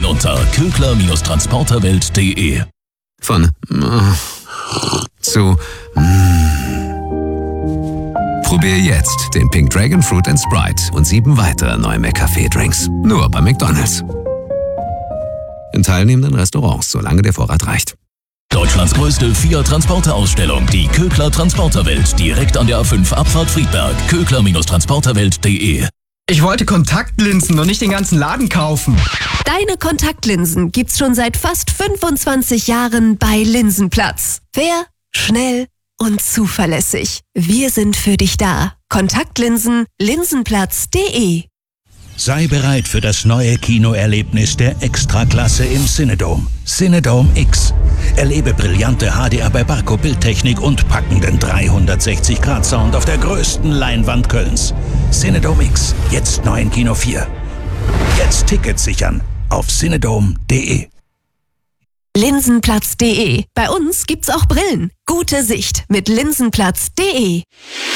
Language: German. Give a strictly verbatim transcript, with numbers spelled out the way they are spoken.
unter kögler Transporterwelt punkt de. Von äh, zu mm. Probier jetzt den Pink Dragon Fruit and Sprite und sieben weitere neue McCafé-Drinks. Nur bei McDonald's. In teilnehmenden Restaurants, solange der Vorrat reicht. Deutschlands größte Fiat-Transporter-Ausstellung, die Kögler Transporterwelt, direkt an der A fünf Abfahrt Friedberg. kögler Transporterwelt punkt de. Ich wollte Kontaktlinsen und nicht den ganzen Laden kaufen. Deine Kontaktlinsen gibt's schon seit fast fünfundzwanzig Jahren bei Linsenplatz. Fair, schnell und zuverlässig. Wir sind für dich da. Kontaktlinsen, linsenplatz punkt de. Sei bereit für das neue Kinoerlebnis der Extraklasse im Cinedome. Cinedome X. Erlebe brillante H D R bei Barco Bildtechnik und packenden dreihundertsechzig Grad Sound auf der größten Leinwand Kölns. Cinedome X. Jetzt neu in Kino vier. Jetzt Tickets sichern auf cinedome punkt de. linsenplatz punkt de. Bei uns gibt's auch Brillen. Gute Sicht mit linsenplatz punkt de.